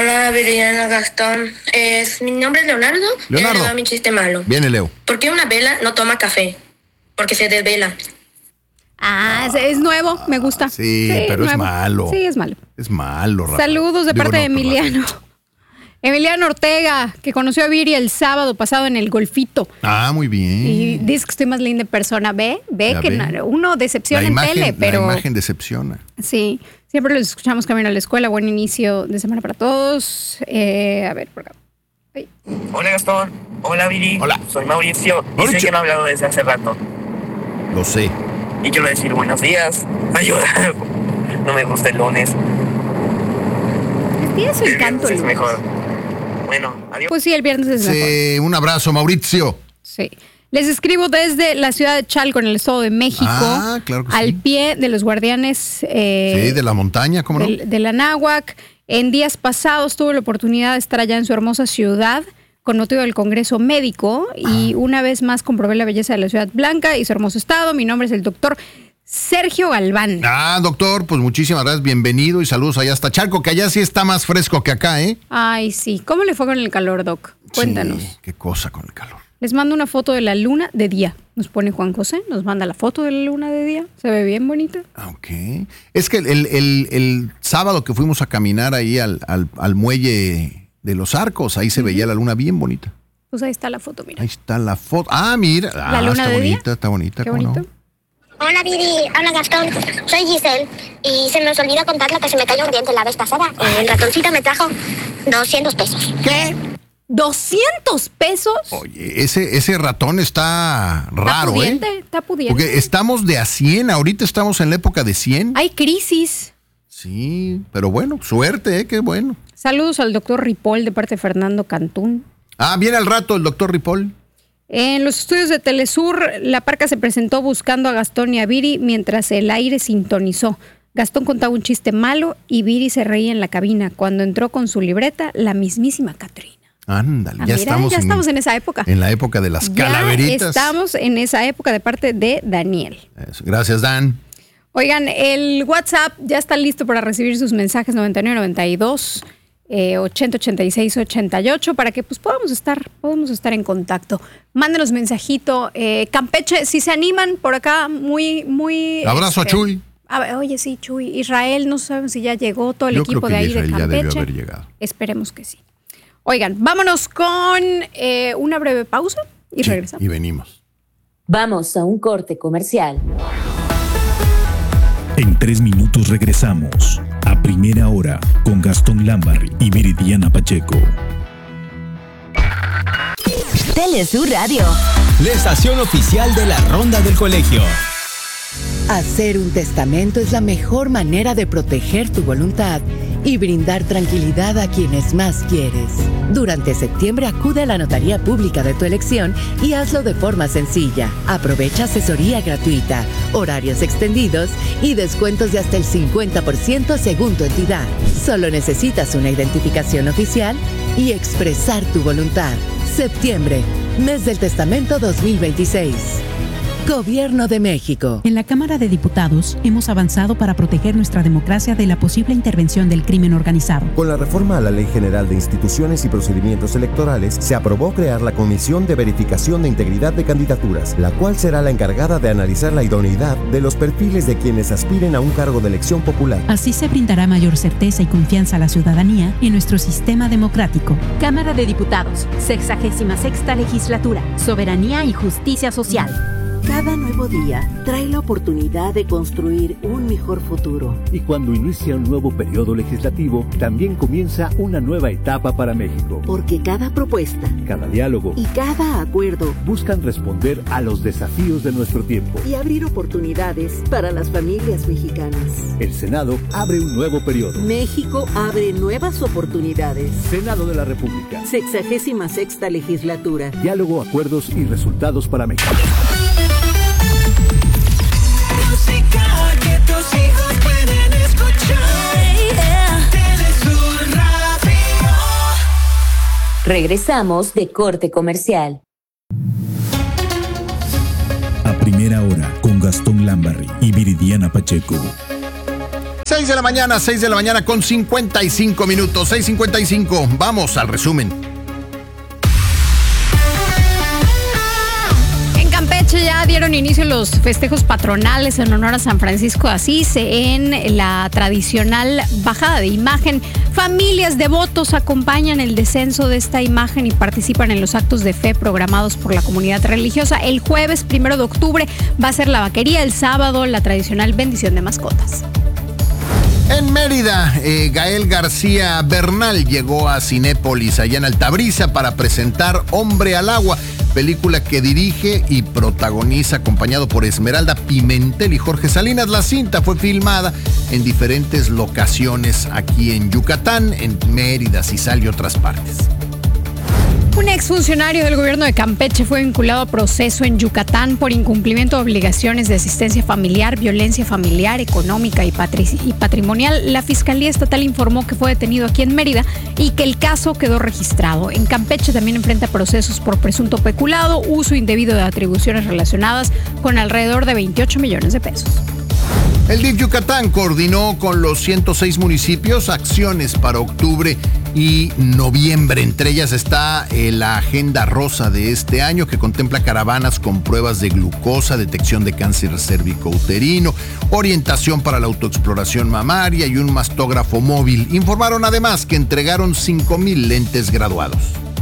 Hola, Viridiana, Gastón. Mi nombre es Leonardo. Leonardo. Le doy mi chiste malo. Viene, Leo. ¿Por qué una vela no toma café? Porque se desvela. Es nuevo, me gusta. Sí, pero nuevo. es malo. Sí, es malo. Es malo, Rafa. Saludos de parte de Emiliano. Rafa. Emiliano Ortega, que conoció a Viri el sábado pasado en el Golfito. Muy bien. Y dice que estoy más linda en persona. Ve que uno decepciona en tele, pero... La imagen decepciona. Sí, siempre los escuchamos camino a la escuela. Buen inicio de semana para todos. A ver, por acá. Ay. Hola, Gastón. Hola, Viri. Hola. Soy Mauricio. Y sé que no he hablado desde hace rato. Lo sé. Y quiero decir buenos días. Ayuda. No me gusta el lunes. El día es el canto. Es mejor. Bueno, adiós. Pues sí, el viernes es mejor. Un abrazo, Mauricio. Sí. Les escribo desde la ciudad de Chalco, en el Estado de México. Claro que al sí. pie de los guardianes. Sí, de la montaña, ¿cómo no? De la Náhuac. En días pasados tuve la oportunidad de estar allá en su hermosa ciudad con motivo del Congreso Médico y una vez más comprobé la belleza de la ciudad blanca y su hermoso estado. Mi nombre es el doctor Sergio Galván. Doctor, pues muchísimas gracias, bienvenido y saludos allá hasta Chalco, que allá sí está más fresco que acá, ¿eh? Ay, sí. ¿Cómo le fue con el calor, Doc? Cuéntanos. Sí, qué cosa con el calor. Les mando una foto de la luna de día. Nos pone Juan José, nos manda la foto de la luna de día. Se ve bien bonita. Ok. Es que el sábado que fuimos a caminar ahí al muelle de los Arcos, ahí se veía la luna bien bonita. Pues ahí está la foto, mira. Ahí está la foto. Mira. La luna está de bonita, día. está bonita. Qué ¿cómo bonito. no? Hola, Viri. Hola, Gastón. Soy Giselle. Y se nos olvidó contarle que se me cayó un diente la vez pasada. El ratoncito me trajo 200 pesos. ¿Qué? ¿200 pesos? Oye, ese ratón está raro, está pudiente, Está pudiente. Porque estamos de a 100, ahorita estamos en la época de 100. Hay crisis. Sí, pero bueno, suerte, qué bueno. Saludos al doctor Ripoll de parte de Fernando Cantún. Viene al rato el doctor Ripoll. En los estudios de Telesur, la Parca se presentó buscando a Gastón y a Viri mientras el aire sintonizó. Gastón contaba un chiste malo y Viri se reía en la cabina. Cuando entró con su libreta, la mismísima Catrina. Ándale, ya estamos en esa época. En la época de las calaveritas. Ya estamos en esa época de parte de Daniel. Gracias, Dan. Oigan, el WhatsApp ya está listo para recibir sus mensajes 9992 80 86 88 para que pues podamos estar en contacto. Mándenos mensajito. Campeche, si se animan por acá, muy abrazo a Chuy. Oye, sí, Chuy. Israel, no sabemos si ya llegó todo el equipo de ahí de Campeche. Ya debió haber llegado. Esperemos que sí. Oigan, vámonos con una breve pausa y regresamos. Y venimos. Vamos a un corte comercial. En 3 minutos regresamos a Primera Hora con Gastón Lambarri y Viridiana Pacheco. Telesur Radio. La estación oficial de la Ronda del Colegio. Hacer un testamento es la mejor manera de proteger tu voluntad y brindar tranquilidad a quienes más quieres. Durante septiembre acude a la notaría pública de tu elección y hazlo de forma sencilla. Aprovecha asesoría gratuita, horarios extendidos y descuentos de hasta el 50% según tu entidad. Solo necesitas una identificación oficial y expresar tu voluntad. Septiembre, mes del testamento 2026. Gobierno de México. En la Cámara de Diputados hemos avanzado para proteger nuestra democracia de la posible intervención del crimen organizado. Con la reforma a la Ley General de Instituciones y Procedimientos Electorales, se aprobó crear la Comisión de Verificación de Integridad de Candidaturas, la cual será la encargada de analizar la idoneidad de los perfiles de quienes aspiren a un cargo de elección popular. Así se brindará mayor certeza y confianza a la ciudadanía en nuestro sistema democrático. Cámara de Diputados, 66ª Legislatura, Soberanía y Justicia Social. Cada nuevo día trae la oportunidad de construir un mejor futuro. Y cuando inicia un nuevo periodo legislativo, también comienza una nueva etapa para México. Porque cada propuesta, cada diálogo y cada acuerdo buscan responder a los desafíos de nuestro tiempo y abrir oportunidades para las familias mexicanas. El Senado abre un nuevo periodo. México abre nuevas oportunidades. Senado de la República. 66ª Legislatura. Diálogo, acuerdos y resultados para México. Que tus hijos pueden escuchar. Telesur Radio. Regresamos de corte comercial. A Primera Hora con Gastón Lambarri y Viridiana Pacheco. 6 de la mañana con 55 minutos, 6:55. Vamos al resumen. En Campeche ya dieron inicio los festejos patronales en honor a San Francisco de Asís en la tradicional bajada de imagen. Familias devotos acompañan el descenso de esta imagen y participan en los actos de fe programados por la comunidad religiosa. El jueves 1 de octubre va a ser la vaquería, el sábado la tradicional bendición de mascotas. En Mérida, Gael García Bernal llegó a Cinépolis allá en Altabrisa para presentar Hombre al Agua, película que dirige y protagoniza acompañado por Esmeralda Pimentel y Jorge Salinas. La cinta fue filmada en diferentes locaciones aquí en Yucatán, en Mérida, Cizal y otras partes. Un exfuncionario del gobierno de Campeche fue vinculado a proceso en Yucatán por incumplimiento de obligaciones de asistencia familiar, violencia familiar, económica y patrimonial. La Fiscalía Estatal informó que fue detenido aquí en Mérida y que el caso quedó registrado. En Campeche también enfrenta procesos por presunto peculado, uso indebido de atribuciones relacionadas con alrededor de 28 millones de pesos. El DIF Yucatán coordinó con los 106 municipios acciones para octubre y noviembre. Entre ellas está la Agenda Rosa de este año, que contempla caravanas con pruebas de glucosa, detección de cáncer cervicouterino, orientación para la autoexploración mamaria y un mastógrafo móvil. Informaron además que entregaron 5,000 lentes graduados.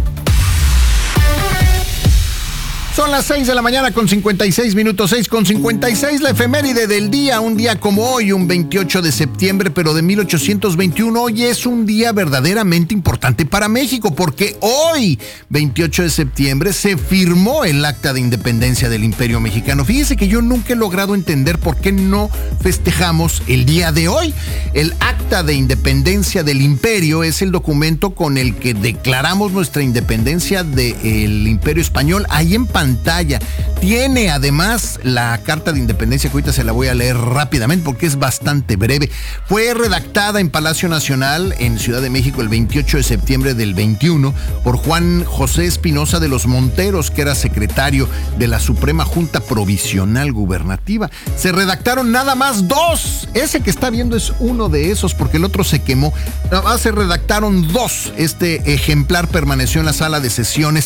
Son las 6 de la mañana con 56 minutos, 6:56, la efeméride del día, un día como hoy, un 28 de septiembre, pero de 1821. Hoy es un día verdaderamente importante para México, porque hoy, 28 de septiembre, se firmó el Acta de Independencia del Imperio Mexicano. Fíjese que yo nunca he logrado entender por qué no festejamos el día de hoy. El Acta de Independencia del Imperio es el documento con el que declaramos nuestra independencia del Imperio Español. Ahí en pantalla tiene además la Carta de Independencia, que ahorita se la voy a leer rápidamente porque es bastante breve. Fue redactada en Palacio Nacional en Ciudad de México el 28 de septiembre del 21 por Juan José Espinosa de los Monteros, que era secretario de la Suprema Junta Provisional Gubernativa. Se redactaron nada más 2. Ese que está viendo es uno de esos porque el otro se quemó. Nada más se redactaron 2. Este ejemplar permaneció en la sala de sesiones,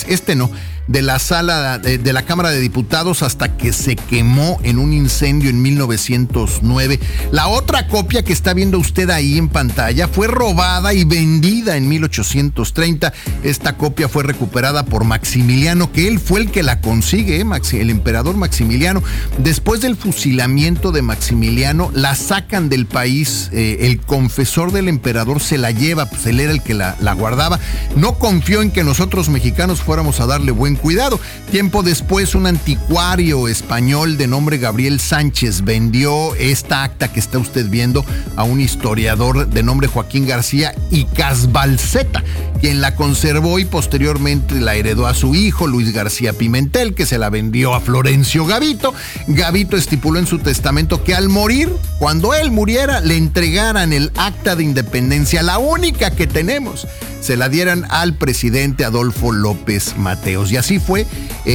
de la sala de la Cámara de Diputados hasta que se quemó en un incendio en 1909. La otra copia que está viendo usted ahí en pantalla fue robada y vendida en 1830. Esta copia fue recuperada por Maximiliano, que él fue el que la consigue, el emperador Maximiliano. Después del fusilamiento de Maximiliano, la sacan del país. El confesor del emperador se la lleva, pues él era el que la guardaba. No confió en que nosotros mexicanos fuéramos a darle buen cuidado. Tiempo después, un anticuario español de nombre Gabriel Sánchez vendió esta acta que está usted viendo a un historiador de nombre Joaquín García y Casbalceta, quien la conservó y posteriormente la heredó a su hijo Luis García Pimentel, que se la vendió a Florencio Gavito. Gavito estipuló en su testamento que al morir, cuando él muriera, le entregaran el Acta de Independencia, la única que tenemos, se la dieran al presidente Adolfo López Mateos. Y así fue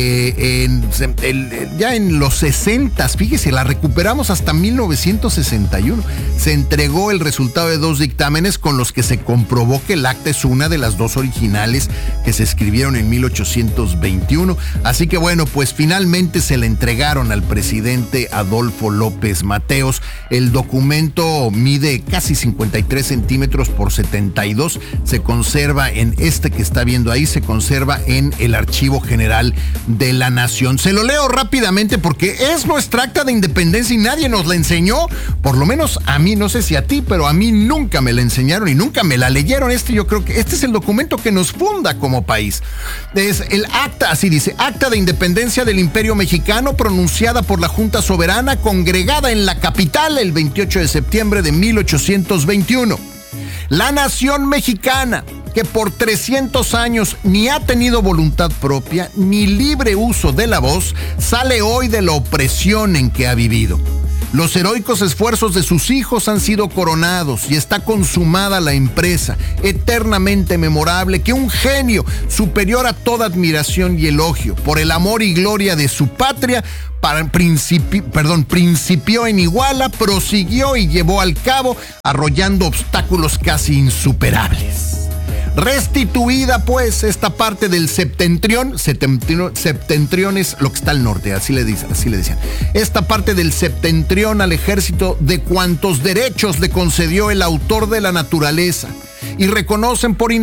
ya en los 60, fíjese, la recuperamos hasta 1961. Se entregó el resultado de 2 dictámenes con los que se comprobó que el acta es una de las 2 originales que se escribieron en 1821. Así que bueno, pues finalmente se le entregaron al presidente Adolfo López Mateos. El documento mide casi 53 centímetros por 72. Se conserva en que está viendo ahí, se conserva en el Archivo General de la Nación. Se lo leo rápidamente porque es nuestra acta de independencia y nadie nos la enseñó. Por lo menos a mí, no sé si a ti, pero a mí nunca me la enseñaron y nunca me la leyeron. Yo creo que este es el documento que nos funda como país. Es el acta, así dice: Acta de Independencia del Imperio Mexicano, pronunciada por la Junta Soberana, congregada en la capital el 28 de septiembre de 1821. La nación mexicana, que por 300 años ni ha tenido voluntad propia ni libre uso de la voz, sale hoy de la opresión en que ha vivido. Los heroicos esfuerzos de sus hijos han sido coronados y está consumada la empresa, eternamente memorable, que un genio superior a toda admiración y elogio por el amor y gloria de su patria principió en Iguala, prosiguió y llevó al cabo, arrollando obstáculos casi insuperables. Restituida pues esta parte del septentrión es lo que está al norte, así le decían. Esta parte del septentrión al ejército, de cuantos derechos le concedió el autor de la naturaleza, y reconocen por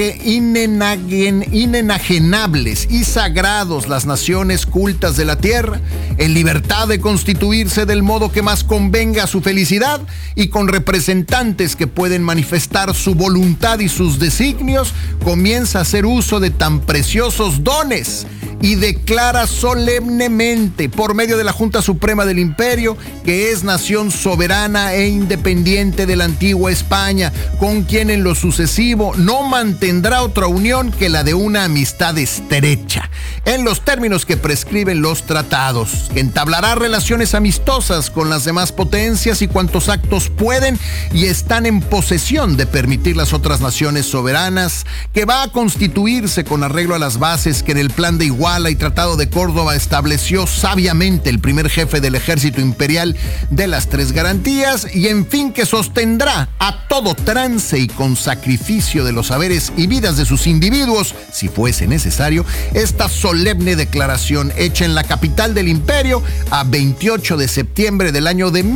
inenajenables y sagrados las naciones cultas de la tierra, en libertad de constituirse del modo que más convenga a su felicidad, y con representantes que pueden manifestar su voluntad y sus designios, comienza a hacer uso de tan preciosos dones, y declara solemnemente por medio de la Junta Suprema del Imperio que es nación soberana e independiente de la antigua España, con quien en lo sucesivo no mantendrá otra unión que la de una amistad estrecha, en los términos que prescriben los tratados, que entablará relaciones amistosas con las demás potencias y cuantos actos pueden y están en posesión de permitir las otras naciones soberanas, que va a constituirse con arreglo a las bases que en el Plan de Iguala y Tratado de Córdoba estableció sabiamente el primer jefe del ejército imperial de las tres garantías, y en fin que sostendrá a todo trance y con sacrificio de los saberes y vidas de sus individuos, si fuese necesario, esta solemne declaración hecha en la capital del imperio a 28 de septiembre del año de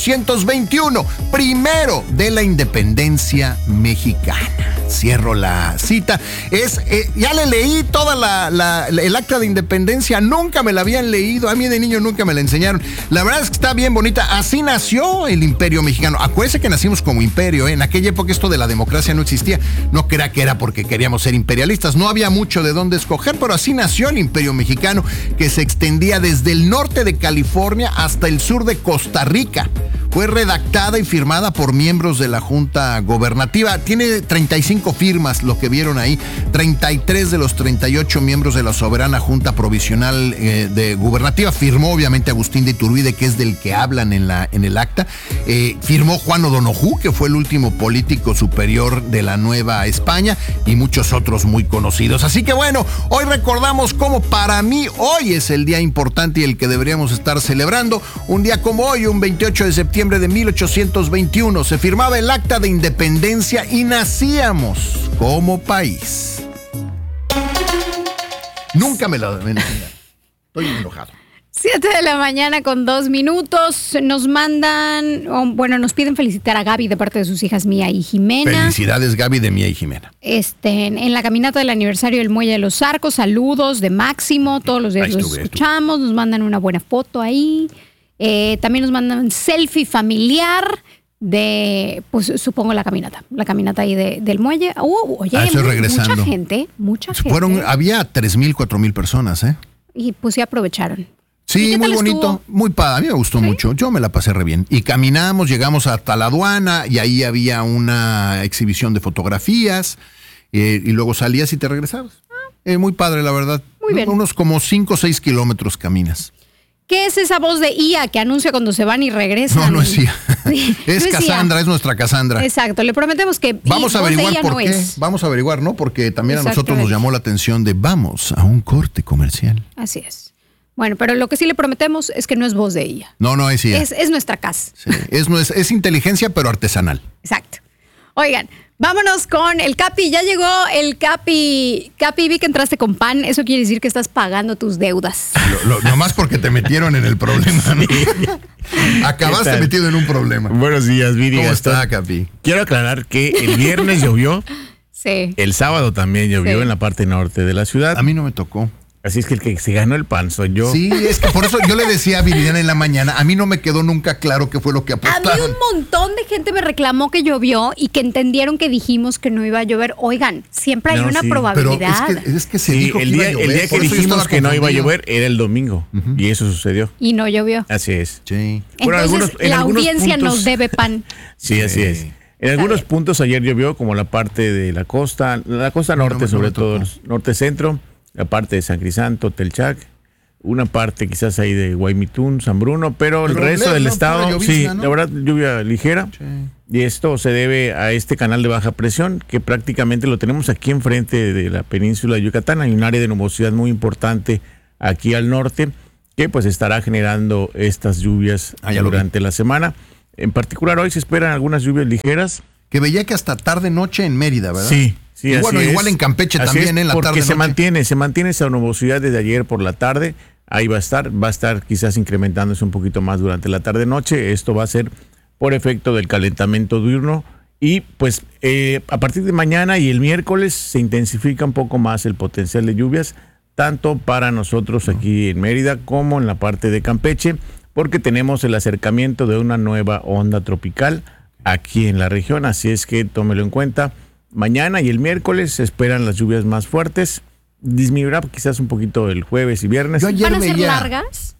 1821, primero de la independencia mexicana. Cierro la cita. Ya le leí toda el acta de independencia, nunca me la habían leído, a mí de niño nunca me la enseñaron. La verdad es que está bien bonita, así nació el imperio mexicano. Acuérdense que nacimos como imperio, en aquella época esto de la democracia no existía, no crea que era porque queríamos ser imperialistas, no había mucho de dónde escoger, pero así nació el imperio mexicano, que se extendía desde el norte de California hasta el sur de Costa Rica. Fue redactada y firmada por miembros de la Junta Gobernativa. Tiene 35 firmas, lo que vieron ahí. 33 de los 38 miembros de la Soberana Junta Provisional de Gubernativa. Firmó obviamente Agustín de Iturbide, que es del que hablan en el acta. Firmó Juan O'Donoghue, que fue el último político superior de la Nueva España, y muchos otros muy conocidos. Así que bueno, hoy recordamos cómo para mí hoy es el día importante y el que deberíamos estar celebrando. Un día como hoy, un 28 de septiembre de 1821, se firmaba el Acta de Independencia y nacíamos como país. Nunca me lo enseñaron. Estoy enojado. 7:02 a.m. Nos mandan, nos piden felicitar a Gaby de parte de sus hijas Mía y Jimena. Felicidades, Gaby, de Mía y Jimena. En la caminata del aniversario del Muelle de los Arcos, saludos de Máximo, todos los días los escuchamos, nos mandan una buena foto ahí. También nos mandan selfie familiar de, pues supongo la caminata ahí del muelle. Oye, estoy regresando. Mucha gente. Había 3,000, 4,000 personas, ¿eh? Y pues sí aprovecharon. Sí, muy bonito, estuvo? Muy padre, a mí me gustó mucho, yo me la pasé re bien. Y caminamos, llegamos hasta la aduana y ahí había una exhibición de fotografías y luego salías y te regresabas. Muy padre, la verdad. Muy bien. Unos como 5 o 6 kilómetros caminas. ¿Qué es esa voz de IA que anuncia cuando se van y regresan? No es IA. Sí, es no Cassandra, es nuestra Cassandra. Exacto, le prometemos que vamos a averiguar por qué. Es. Vamos a averiguar, ¿no? Porque también a nosotros nos llamó la atención de vamos a un corte comercial. Así es. Bueno, pero lo que sí le prometemos es que no es voz de IA. No es IA. Es nuestra casa. Sí, es inteligencia, pero artesanal. Exacto. Oigan, vámonos con el Capi. Ya llegó el Capi. Capi, vi que entraste con pan. Eso quiere decir que estás pagando tus deudas. Nomás porque te metieron en el problema, ¿no? Acabaste metido en un problema. Buenos días, Viri. ¿Cómo está, Capi? Quiero aclarar que el viernes llovió. Sí. El sábado también llovió en la parte norte de la ciudad. A mí no me tocó. Así es que el que se ganó el pan soy yo. Sí, es que por eso yo le decía a Viridiana en la mañana, a mí no me quedó nunca claro qué fue lo que apostaron. A mí un montón de gente me reclamó que llovió y que entendieron que dijimos que no iba a llover. Oigan, siempre hay una probabilidad. Pero es que se dijo el día que dijimos que no iba a llover era el domingo. Y eso sucedió. Y no llovió. Así es. Sí. Entonces, la audiencia nos debe pan. Sí, así es. En algunos puntos ayer llovió, como la parte de la costa norte, sobre todo, norte-centro, la parte de San Crisanto, Telchac, una parte quizás ahí de Guaymitún, San Bruno, pero el resto del estado, llovizna, ¿no? La verdad, lluvia ligera. Sí. Y esto se debe a este canal de baja presión, que prácticamente lo tenemos aquí enfrente de la península de Yucatán. Hay un área de nubosidad muy importante aquí al norte, que pues estará generando estas lluvias durante la semana. En particular hoy se esperan algunas lluvias ligeras. Que veía que hasta tarde-noche en Mérida, ¿verdad? Sí. Sí, y bueno, igual en Campeche así también en la tarde. Porque se mantiene esa nubosidad desde ayer por la tarde. Ahí va a estar quizás incrementándose un poquito más durante la tarde-noche. Esto va a ser por efecto del calentamiento diurno. Y pues a partir de mañana y el miércoles se intensifica un poco más el potencial de lluvias, tanto para nosotros aquí en Mérida como en la parte de Campeche, porque tenemos el acercamiento de una nueva onda tropical aquí en la región. Así es que tómelo en cuenta. Mañana y el miércoles se esperan las lluvias más fuertes. Disminuirá quizás un poquito el jueves y viernes. ¿Van a ser largas?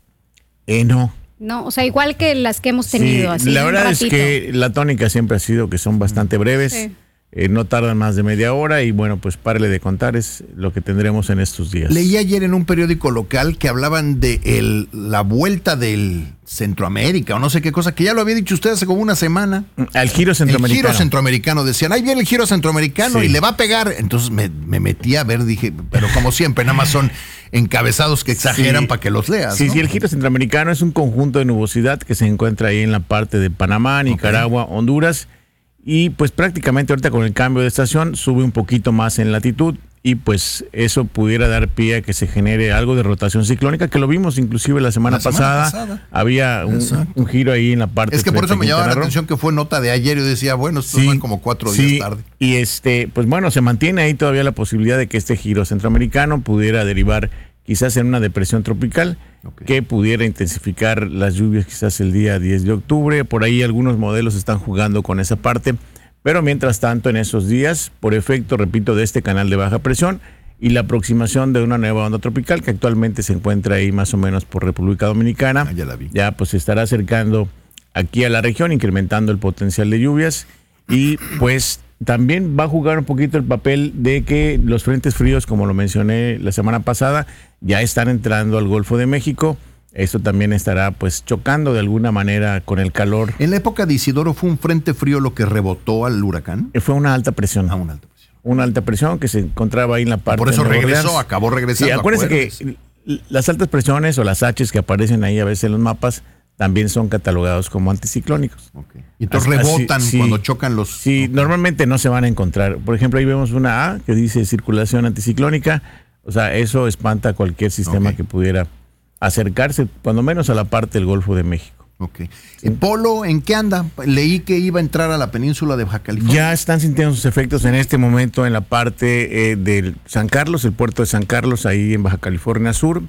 No. No, o sea, igual que las que hemos tenido. Sí, así la verdad es que la tónica siempre ha sido que son bastante breves. Sí. No tardan más de media hora y bueno, pues párele de contar, es lo que tendremos en estos días. Leí ayer en un periódico local que hablaban de la vuelta del Centroamérica o no sé qué cosa, que ya lo había dicho usted hace como una semana. Al giro centroamericano. El giro centroamericano, decían, ahí viene el giro centroamericano y le va a pegar. Entonces me metí a ver, dije, pero como siempre, nada más son encabezados que exageran para que los leas. Sí, ¿no? sí, el giro centroamericano es un conjunto de nubosidad que se encuentra ahí en la parte de Panamá, Nicaragua, Honduras. Y pues prácticamente ahorita con el cambio de estación sube un poquito más en latitud y pues eso pudiera dar pie a que se genere algo de rotación ciclónica, que lo vimos inclusive la semana pasada. Había un giro ahí en la parte. Es que por eso me llamaba la atención que fue nota de ayer. Yo decía, bueno, estos van como 4 días tarde. Y pues bueno, se mantiene ahí todavía la posibilidad de que este giro centroamericano pudiera derivar quizás en una depresión tropical que pudiera intensificar las lluvias quizás el día 10 de octubre. Por ahí algunos modelos están jugando con esa parte. Pero mientras tanto, en esos días, por efecto, repito, de este canal de baja presión y la aproximación de una nueva onda tropical que actualmente se encuentra ahí más o menos por República Dominicana, ya la vi. Ya pues se estará acercando aquí a la región, incrementando el potencial de lluvias y pues también va a jugar un poquito el papel de que los frentes fríos, como lo mencioné la semana pasada, ya están entrando al Golfo de México. Esto también estará pues chocando de alguna manera con el calor. En la época de Isidoro fue un frente frío lo que rebotó al huracán. Fue una alta presión. Una alta presión. Una alta presión que se encontraba ahí en la parte. Por eso regresó, acabó regresando. Sí, acuérdense que las altas presiones o las H's que aparecen ahí a veces en los mapas también son catalogados como anticiclónicos. Y entonces rebotan cuando chocan los... Sí, normalmente no se van a encontrar. Por ejemplo, ahí vemos una A que dice circulación anticiclónica. O sea, eso espanta a cualquier sistema que pudiera acercarse, cuando menos a la parte del Golfo de México. ¿El polo en qué anda? Leí que iba a entrar a la península de Baja California. Ya están sintiendo sus efectos en este momento en la parte de San Carlos, el puerto de San Carlos, ahí en Baja California Sur.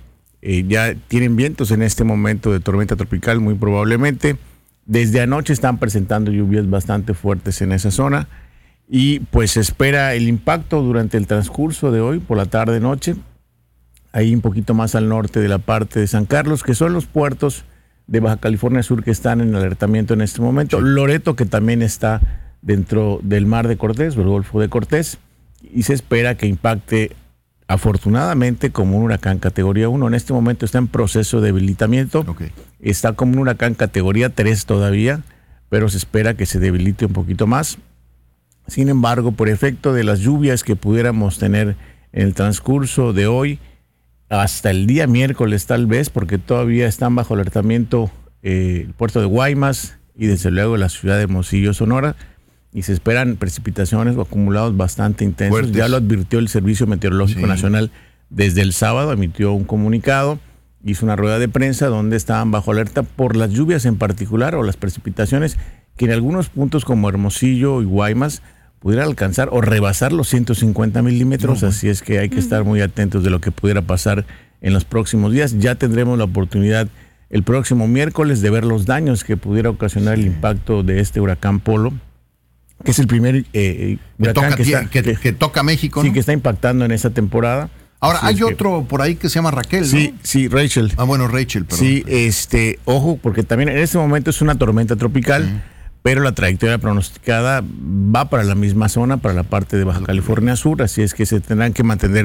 Ya tienen vientos en este momento de tormenta tropical, muy probablemente. Desde anoche están presentando lluvias bastante fuertes en esa zona. Y pues se espera el impacto durante el transcurso de hoy, por la tarde-noche. Ahí un poquito más al norte de la parte de San Carlos, que son los puertos de Baja California Sur que están en alertamiento en este momento. Loreto, que también está dentro del Mar de Cortés, o el Golfo de Cortés, y se espera que impacte afortunadamente como un huracán categoría 1. En este momento está en proceso de debilitamiento. Está como un huracán categoría 3 todavía, pero se espera que se debilite un poquito más. Sin embargo, por efecto de las lluvias que pudiéramos tener en el transcurso de hoy, hasta el día miércoles tal vez, porque todavía están bajo alertamiento el puerto de Guaymas y desde luego la ciudad de Hermosillo, Sonora, y se esperan precipitaciones o acumulados bastante intensos. Fuertes. Ya lo advirtió el Servicio Meteorológico Nacional desde el sábado, emitió un comunicado, hizo una rueda de prensa donde estaban bajo alerta por las lluvias en particular o las precipitaciones que en algunos puntos como Hermosillo y Guaymas pudiera alcanzar o rebasar los 150 milímetros, así es que hay que estar muy atentos de lo que pudiera pasar en los próximos días. Ya tendremos la oportunidad el próximo miércoles de ver los daños que pudiera ocasionar el impacto de este huracán Polo, que es el primer huracán que toca México, ¿no? Sí, que está impactando en esa temporada. Ahora, hay otro por ahí que se llama Raquel, ¿no? Sí, Rachel. Bueno, Rachel, perdón. Sí, ojo, porque también en este momento es una tormenta tropical, pero la trayectoria pronosticada va para la misma zona, para la parte de Baja California Sur, así es que se tendrán que mantener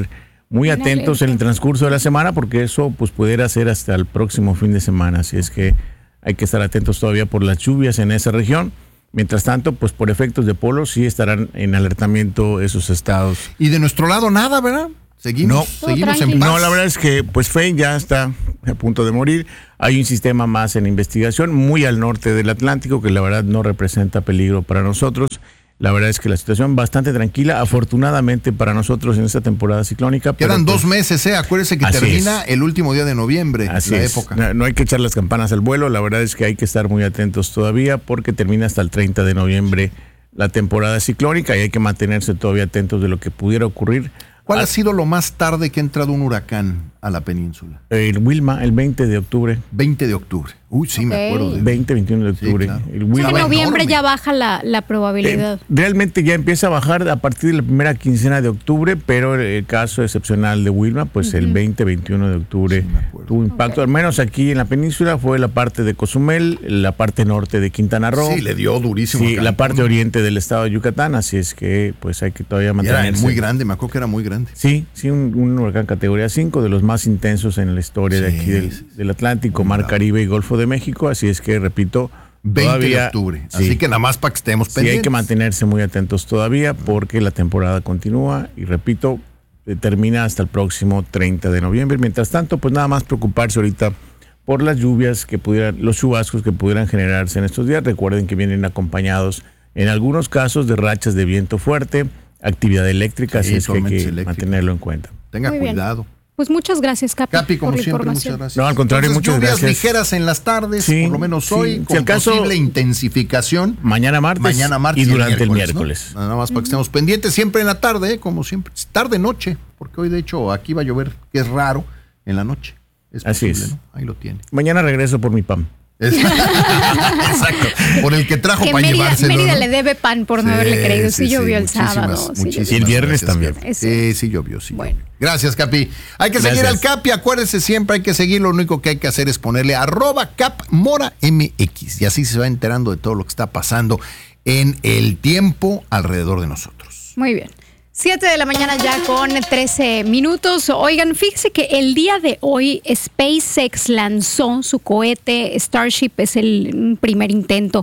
muy atentos en el transcurso de la semana, porque eso pues pudiera ser hasta el próximo fin de semana. Así es que hay que estar atentos todavía por las lluvias en esa región. Mientras tanto, pues por efectos de polo sí estarán en alertamiento esos estados. Y de nuestro lado nada, ¿verdad? Seguimos en paz. No, la verdad es que pues Fey ya está a punto de morir. Hay un sistema más en investigación muy al norte del Atlántico que la verdad no representa peligro para nosotros. La verdad es que la situación bastante tranquila, afortunadamente para nosotros en esta temporada ciclónica. Quedan 2 meses, acuérdense que termina el último día de noviembre, así la es. época. No hay que echar las campanas al vuelo, la verdad es que hay que estar muy atentos todavía porque termina hasta el 30 de noviembre la temporada ciclónica y hay que mantenerse todavía atentos de lo que pudiera ocurrir. ¿Cuál ha sido lo más tarde que ha entrado un huracán a la península? El Wilma, el 20 de octubre. 20 de octubre. Uy, sí, me acuerdo. 20, 21 de octubre. Sí, claro. El Wilma. En noviembre ya baja la probabilidad. Realmente ya empieza a bajar a partir de la primera quincena de octubre, pero el caso excepcional de Wilma, pues el 20, 21 de octubre tuvo impacto. Al menos aquí en la península fue la parte de Cozumel, la parte norte de Quintana Roo. Sí, le dio durísimo. Sí, la parte oriente del estado de Yucatán, así es que pues hay que todavía mantenerse. Era muy grande, me acuerdo que era muy grande. Sí, un huracán categoría 5, de los más intensos en la historia de aquí del Atlántico, Mar Caribe y Golfo de México, así es que, repito, 20 todavía, de octubre, así que nada más para que estemos pendientes. Sí, hay que mantenerse muy atentos todavía porque la temporada continúa y, repito, termina hasta el próximo 30 de noviembre. Mientras tanto, pues nada más preocuparse ahorita por las lluvias los chubascos que pudieran generarse en estos días. Recuerden que vienen acompañados en algunos casos de rachas de viento fuerte, actividad eléctrica, así es que hay que mantenerlo en cuenta. Tenga cuidado. Pues muchas gracias, Capi. Capi, como por la siempre, información. muchas gracias. No, al contrario, entonces, muchas lluvias gracias. ligeras en las tardes, por lo menos hoy, con si acaso, posible intensificación. Mañana martes y durante el miércoles. ¿no? Nada más para que estemos pendientes, siempre en la tarde, como siempre. Tarde-noche, porque hoy de hecho aquí va a llover, que es raro, en la noche. Es así posible, es. ¿no? Ahí lo tiene. Mañana regreso por mi pan. Exacto. Por el que trajo que para llevárselo. Mérida ¿no? le debe pan por no haberle creído. Sí, llovió el sábado. Y el viernes también. Sí llovió, sí. Bueno. Gracias, Capi. Hay que seguir al Capi, acuérdense siempre, hay que seguir. Lo único que hay que hacer es ponerle @CapMoraMX y así se va enterando de todo lo que está pasando en el tiempo alrededor de nosotros. Muy bien. 7 de la mañana ya con 13 minutos. Oigan, fíjense que el día de hoy SpaceX lanzó su cohete Starship, es el primer intento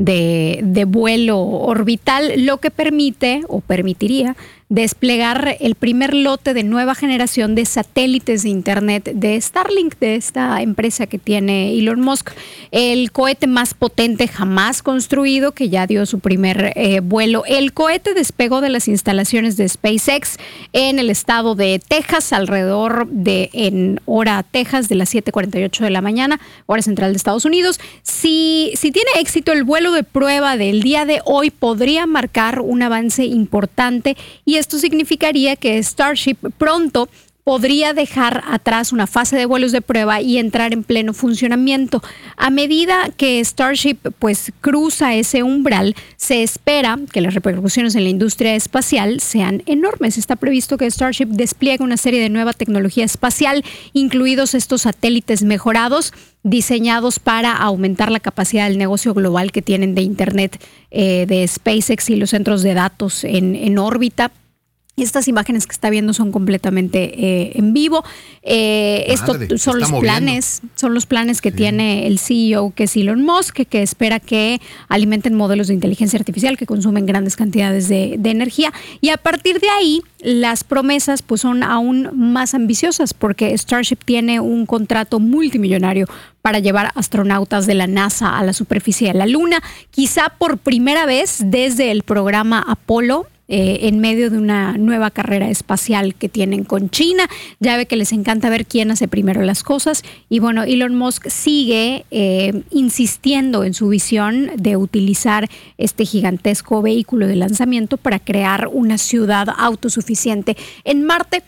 de vuelo orbital, lo que permite o permitiría desplegar el primer lote de nueva generación de satélites de Internet de Starlink, de esta empresa que tiene Elon Musk. El cohete más potente jamás construido, que ya dio su primer vuelo. El cohete despegó de las instalaciones de SpaceX en el estado de Texas, alrededor de en hora Texas de las 7:48 de la mañana, hora central de Estados Unidos. Si tiene éxito, el vuelo de prueba del día de hoy podría marcar un avance importante y esto significaría que Starship pronto podría dejar atrás una fase de vuelos de prueba y entrar en pleno funcionamiento. A medida que Starship pues cruza ese umbral, se espera que las repercusiones en la industria espacial sean enormes. Está previsto que Starship despliegue una serie de nueva tecnología espacial, incluidos estos satélites mejorados, diseñados para aumentar la capacidad del negocio global que tienen de Internet de SpaceX y los centros de datos en órbita. Y estas imágenes que está viendo son completamente en vivo. Esto son los planes que tiene el CEO, que es Elon Musk, que espera que alimenten modelos de inteligencia artificial que consumen grandes cantidades de energía. Y a partir de ahí, las promesas pues son aún más ambiciosas, porque Starship tiene un contrato multimillonario para llevar astronautas de la NASA a la superficie de la Luna, quizá por primera vez desde el programa Apolo, en medio de una nueva carrera espacial que tienen con China. Ya ve que les encanta ver quién hace primero las cosas. Y bueno, Elon Musk sigue insistiendo en su visión de utilizar este gigantesco vehículo de lanzamiento para crear una ciudad autosuficiente en Marte.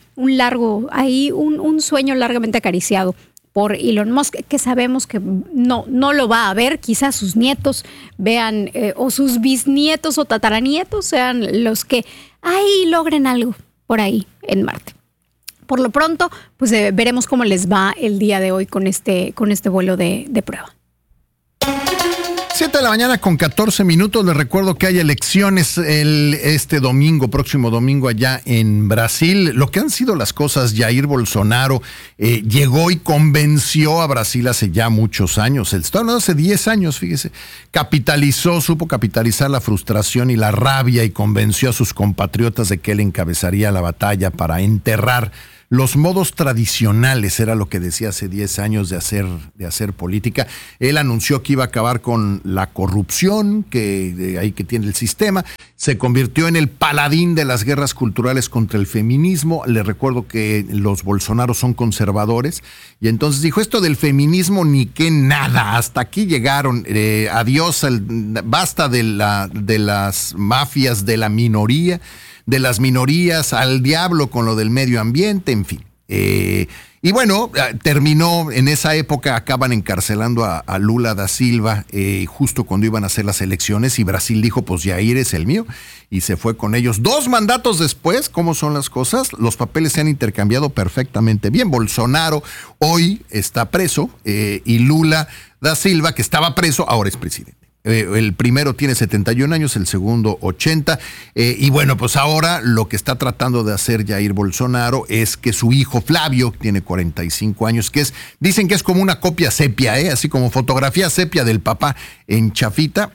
Un sueño largamente acariciado por Elon Musk, que sabemos que no lo va a ver. Quizás sus nietos vean, o sus bisnietos o tataranietos sean los que logren algo por ahí en Marte. Por lo pronto, pues veremos cómo les va el día de hoy con este vuelo de prueba. 7 de la mañana con 14 minutos. Les recuerdo que hay elecciones este domingo, próximo domingo, allá en Brasil. Lo que han sido las cosas, Jair Bolsonaro llegó y convenció a Brasil hace ya muchos años. Hace 10 años, fíjese. Supo capitalizar la frustración y la rabia y convenció a sus compatriotas de que él encabezaría la batalla para enterrar los modos tradicionales, era lo que decía hace 10 años de hacer política. Él anunció que iba a acabar con la corrupción que tiene el sistema. Se convirtió en el paladín de las guerras culturales contra el feminismo. Le recuerdo que los Bolsonaro son conservadores. Y entonces dijo, esto del feminismo ni que nada. Hasta aquí llegaron. Adiós, basta de las mafias de la minoría. De las minorías, al diablo con lo del medio ambiente, en fin. Y bueno, terminó en esa época, acaban encarcelando a Lula da Silva justo cuando iban a hacer las elecciones y Brasil dijo, pues Jair es el mío, y se fue con ellos. 2 mandatos después, ¿cómo son las cosas? Los papeles se han intercambiado perfectamente bien. Bolsonaro hoy está preso y Lula da Silva, que estaba preso, ahora es presidente. El primero tiene 71 años, el segundo 80. Y bueno, pues ahora lo que está tratando de hacer Jair Bolsonaro es que su hijo Flavio, tiene 45 años, dicen que es como una copia sepia, así como fotografía sepia del papá en chafita,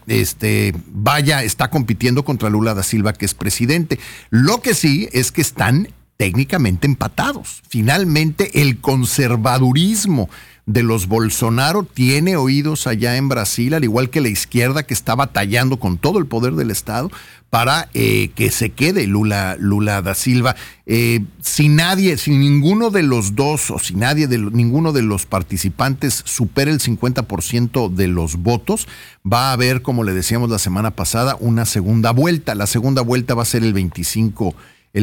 está compitiendo contra Lula da Silva, que es presidente. Lo que sí es que están técnicamente empatados. Finalmente, el conservadurismo de los Bolsonaro tiene oídos allá en Brasil, al igual que la izquierda, que está batallando con todo el poder del Estado para que se quede Lula da Silva. Si ninguno de los dos, o si ninguno de los participantes supera el 50% de los votos, va a haber, como le decíamos la semana pasada, una segunda vuelta. La segunda vuelta va a ser el 25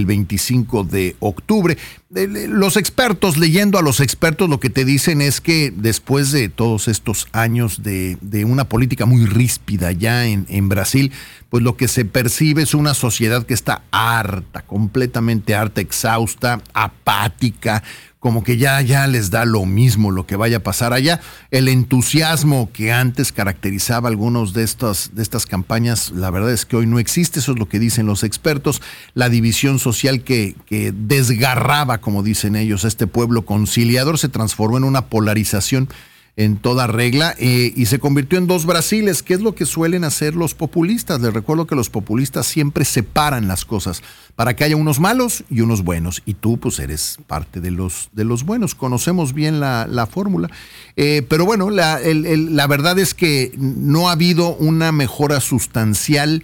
de octubre. Leyendo a los expertos, lo que te dicen es que después de todos estos años de una política muy ríspida ya en Brasil, pues lo que se percibe es una sociedad que está harta, completamente harta, exhausta, apática, como que ya les da lo mismo lo que vaya a pasar allá. El entusiasmo que antes caracterizaba algunos de estas campañas, la verdad es que hoy no existe, eso es lo que dicen los expertos. La división social que desgarraba, como dicen ellos, a este pueblo conciliador se transformó en una polarización en toda regla y se convirtió en 2 Brasiles, que es lo que suelen hacer los populistas. Les recuerdo que los populistas siempre separan las cosas para que haya unos malos y unos buenos, y tú pues eres parte de los buenos. Conocemos bien la fórmula, pero bueno, la verdad es que no ha habido una mejora sustancial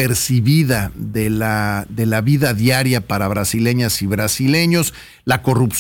percibida de la vida diaria para brasileñas y brasileños. La corrupción